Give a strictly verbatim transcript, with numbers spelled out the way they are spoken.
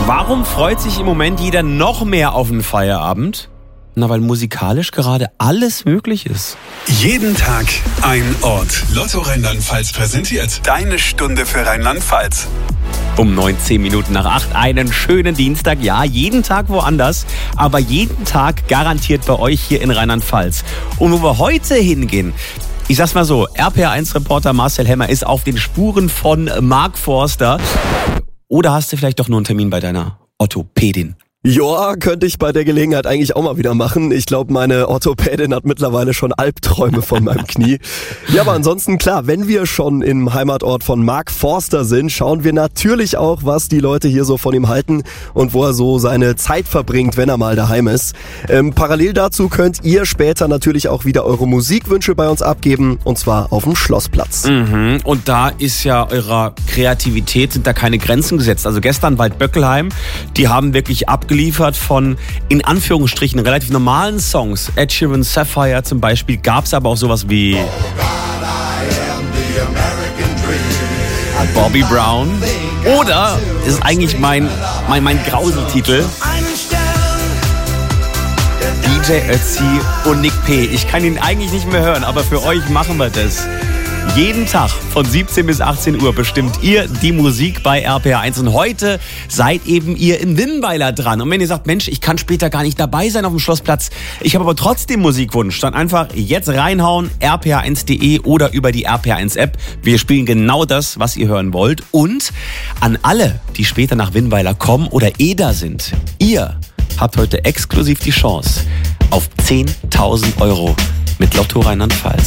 Warum freut sich im Moment jeder noch mehr auf den Feierabend? Na, weil musikalisch gerade alles möglich ist. Jeden Tag ein Ort. Lotto Rheinland-Pfalz präsentiert deine Stunde für Rheinland-Pfalz. Um neunzehn Minuten nach acht, einen schönen Dienstag. Ja, jeden Tag woanders, aber jeden Tag garantiert bei euch hier in Rheinland-Pfalz. Und wo wir heute hingehen, ich sag's mal so, R P R eins Reporter Marcel Hemmer ist auf den Spuren von Mark Forster. Oder hast du vielleicht doch nur einen Termin bei deiner Orthopädin? Ja, könnte ich bei der Gelegenheit eigentlich auch mal wieder machen. Ich glaube, meine Orthopädin hat mittlerweile schon Albträume von meinem Knie. Ja, aber ansonsten klar, wenn wir schon im Heimatort von Mark Forster sind, schauen wir natürlich auch, was die Leute hier so von ihm halten und wo er so seine Zeit verbringt, wenn er mal daheim ist. Ähm, parallel dazu könnt ihr später natürlich auch wieder eure Musikwünsche bei uns abgeben, und zwar auf dem Schlossplatz. Mhm. Und da ist ja eurer Kreativität, sind da keine Grenzen gesetzt. Also gestern Waldböckelheim, die haben wirklich abgeliefert von, in Anführungsstrichen, relativ normalen Songs. Ed Sheeran, Sapphire zum Beispiel, gab es aber auch sowas wie Bobby Brown. Oder, das ist eigentlich mein, mein, mein Grauseltitel, D J Ötzi und Nick P. Ich kann ihn eigentlich nicht mehr hören, aber für euch machen wir das. Jeden Tag von siebzehn bis achtzehn Uhr bestimmt ihr die Musik bei R P R eins. Und heute seid eben ihr in Winnweiler dran. Und wenn ihr sagt, Mensch, ich kann später gar nicht dabei sein auf dem Schlossplatz, ich habe aber trotzdem Musikwunsch, dann einfach jetzt reinhauen, r p r eins punkt d e oder über die R P R eins App. Wir spielen genau das, was ihr hören wollt. Und an alle, die später nach Winnweiler kommen oder eh da sind, ihr habt heute exklusiv die Chance auf zehntausend Euro mit Lotto Rheinland-Pfalz.